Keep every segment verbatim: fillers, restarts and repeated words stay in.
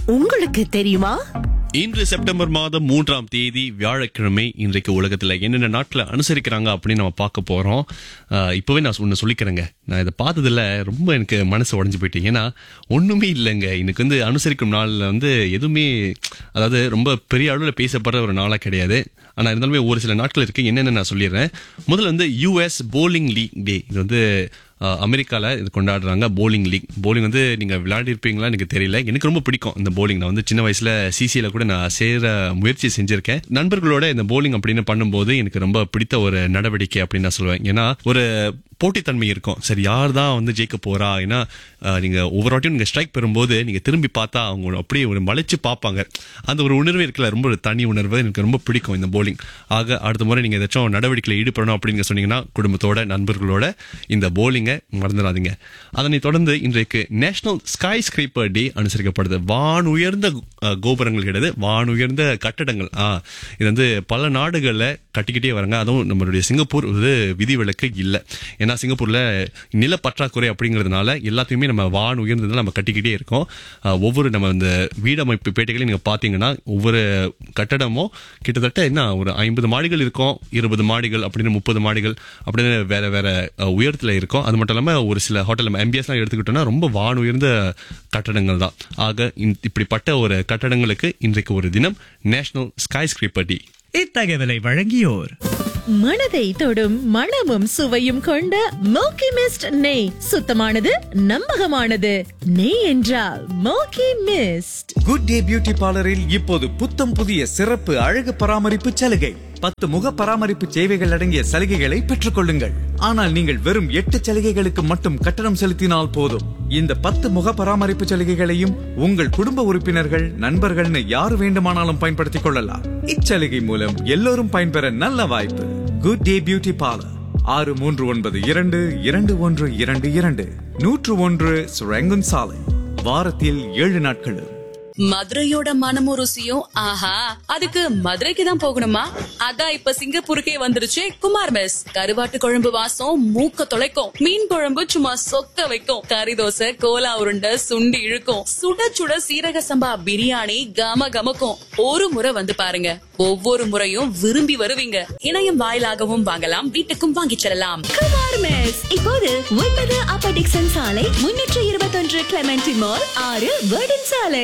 உங்களுக்கு தெரியுமா? இன்று செப்டம்பர் மாதம் மூன்றாம் தேதி வியாழக்கிழமை. இன்றைக்கு உலகத்துல என்னென்ன நாட்களை அனுசரிக்கிறாங்க அப்படின்னு நம்ம பார்க்க போறோம். ஆஹ் இப்பவே நான் ஒன்னு சொல்லிக்கிறேங்க, நான் இதை பார்த்ததுல ரொம்ப எனக்கு மனசு உடைஞ்சு போயிட்டு. ஏன்னா ஒண்ணுமே இல்லைங்க, இன்னைக்கு வந்து அனுசரிக்கும் நாள்ல வந்து எதுவுமே, அதாவது ரொம்ப பெரிய அளவில் பேசப்படுற ஒரு நாளா கிடையாது. ஆனா இருந்தாலுமே ஒரு சில நாட்கள் இருக்கு. என்னென்னு நான் சொல்லிடுறேன். முதல்ல வந்து யூஎஸ் போலிங் லீக் டே. இது வந்து அமெரிக்கால இது கொண்டாடுறாங்க. Polling league. போலிங் வந்து நீங்க விளையாடி இருப்பீங்களா எனக்கு தெரியல. எனக்கு ரொம்ப பிடிக்கும் இந்த போலிங். நான் வந்து சின்ன வயசுல சிசில கூட நான் சேர முயற்சி செஞ்சிருக்கேன். நண்பர்களோட இந்த போலிங் அப்படின்னு பண்ணும்போது எனக்கு ரொம்ப பிடித்த ஒரு நடவடிக்கை அப்படின்னு நான் சொல்லுவேன். ஏன்னா ஒரு போட்டித்தன்மை இருக்கும். சரி, யார் தான் வந்து ஜெயிக்க போறா? ஏன்னா நீங்க ஒவ்வொரு வாட்டியும் நீங்க ஸ்ட்ரைக் பெறும்போது நீங்க திரும்பி பார்த்தா அவங்க அப்படியே ஒரு மலைச்சு பார்ப்பாங்க. அந்த ஒரு உணர்வு இருக்குல்ல, ரொம்ப ஒரு தனி உணர்வு. எனக்கு ரொம்ப பிடிக்கும் இந்த போலிங். ஆக அடுத்த முறை நீங்க ஏதாச்சும் நடவடிக்கையில் ஈடுபடணும் அப்படின்னு சொன்னீங்கன்னா குடும்பத்தோட நண்பர்களோட இந்த போலிங்கை மறந்துடாதீங்க. அதனை தொடர்ந்து இன்றைக்கு நேஷனல் ஸ்கை ஸ்கிரீப்பர் டே அனுசரிக்கப்படுது. வான் உயர்ந்த கோபுரங்கள் கிடையாது, வான் உயர்ந்த கட்டடங்கள். ஆஹ் இது வந்து பல நாடுகள்ல கட்டிக்கிட்டே வராங்க. அதுவும் நம்மளுடைய சிங்கப்பூர் ஒரு விதிவிலக்கு இல்லை. ஏன்னா சிங்கப்பூர்ல நில பற்றாக்குறை அப்படிங்கிறதுனால எல்லாத்தையுமே நம்ம வான் உயர்ந்ததுல நம்ம கட்டிக்கிட்டே இருக்கோம். ஒவ்வொரு நம்ம இந்த வீடமைப்பு பேட்டைகளையும் நீங்க பாத்தீங்கன்னா ஒவ்வொரு கட்டடமும் கிட்டத்தட்ட என்ன ஒரு ஐம்பது மாடிகள் இருக்கும், இருபது மாடிகள் அப்படின்னு முப்பது மாடிகள் அப்படின்னு வேற வேற உயரத்துல இருக்கும். அது மட்டும் இல்லாம ஒரு சில ஹோட்டல் எம்பிஎஸ் எல்லாம் எடுத்துக்கிட்டோம்னா ரொம்ப வான் உயர்ந்த கட்டடங்கள் தான். ஆக இப்படிப்பட்ட ஒரு கட்டடங்களுக்கு இன்றைக்கு ஒரு தினம் நேஷனல் ஸ்கை ஸ்கிரீப்பர் டே. இத்தகவலை வழங்கியோர் மனதை தொடும் மணமும் சுவையும் கொண்ட மோக்கி மிஸ்ட் நெய். சுத்தமானது, நம்பகமானது. நெய் என்றால் மோக்கி மிஸ்ட். குட் டே பியூட்டி பார்லரில் இப்போது புத்தம் புதிய சிறப்பு அழகு பராமரிப்பு சலுகை. பத்து முக பராமரிப்பு சேவைகள் அடங்கிய சலுகைகளை பெற்றுக் கொள்ளுங்கள். ஆனால் நீங்கள் வெறும் எட்டு சலுகைகளுக்கு மட்டும் கட்டணம் செலுத்தினால் போதும். இந்த பத்து முக பராமரிப்பு சலுகைகளையும் உங்கள் குடும்ப உறுப்பினர்கள், நண்பர்கள்னு யாரு வேண்டுமானாலும் பயன்படுத்திக் கொள்ளலாம். இச்சலுகை மூலம் எல்லோரும் பயன்பெற நல்ல வாய்ப்பு. குட் டே பியூட்டி பார்லர், ஆறு மூன்று ஒன்பது இரண்டு இரண்டு ஒன்று இரண்டு இரண்டு நூற்று ஒன்று சுரங்கன் சாலை. வாரத்தில் ஏழு நாட்களும். மதுரையோட மனமும் ருசியும் ஆஹா, அதுக்கு மதுரைக்கு தான் போகணுமா? அதான் இப்ப சிங்கப்பூருக்கே வந்துருச்சு குமார் மெஸ். கருவாட்டு குழம்பு வாசம் மூக்க தொலைக்கும், மீன் குழம்பு சும்மா சொக்க வைக்கும், கறி தோசை, கோலா உருண்டை, சுண்டி இழுக்கும், சுட சுட சீரக சம்பா பிரியாணி கம கமக்கும். ஒரு முறை வந்து பாருங்க, ஒவ்வொரு முறையும் விரும்பி வருவீங்க. இணையம் வாயிலாகவும் வாங்கலாம், வீட்டுக்கும் வாங்கிச் செல்லலாம். குமார் மெஸ் இப்போது ஒன்பது அப்பர் டிக்சன் சாலை, முன்னூற்று இருபத்தொன்று கிளமெண்டி மால், ஆறு வேர்டன் சாலை.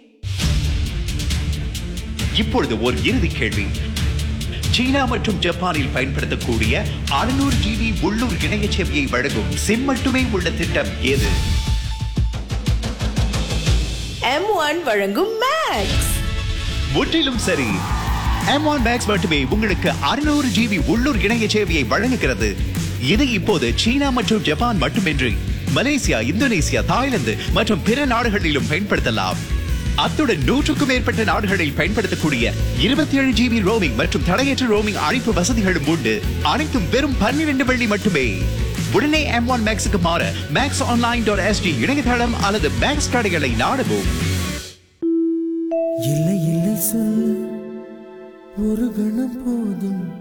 இப்பொழுது ஒரு இறுதி கேள்வி. சீனா மற்றும் ஜப்பானில் பயன்படுத்தக்கூடிய அறுநூறு ஜிபி உள்ளூர் இணைய சேவையை வழங்கும் சிம் மட்டுமே உள்ள திட்டம் எது? எம் ஒன் வழங்கும் மேக்ஸ். முற்றிலும் சரி. எம் ஒன் மேக்ஸ் மட்டுமே உங்களுக்கு அறுநூறு ஜிபி உள்ளூர் இணைய சேவையை வழங்குகிறது. இது இப்போது சீனா மற்றும் ஜப்பான் மட்டுமின்றி மலேசியா, இந்தோனேசியா, தாய்லாந்து மற்றும் பிற நாடுகளிலும் பயன்படுத்தலாம். அத்துடன் நூற்றுக்கும் மேற்பட்ட நாடுகளில் பயன்படுத்தக்கூடிய இருபத்தி ஏழு ஜிபி ரோமிங் மற்றும் தடையற்ற ரோமிங் அழைப்பு வசதிகளும் உண்டு. அனைத்தும் வெறும் பன்னிரண்டு வெள்ளி மட்டுமே. உடனே எம் ஒன் மேக்ஸுக்கு மாற மேக்ஸ் ஆன்லைன் டாட் எஸ்டி இணையதளம் அல்லது மேக்ஸ் கடைகளை நாடவும். இல்லை இல்லை சொல் ஒரு கணம் போதும்.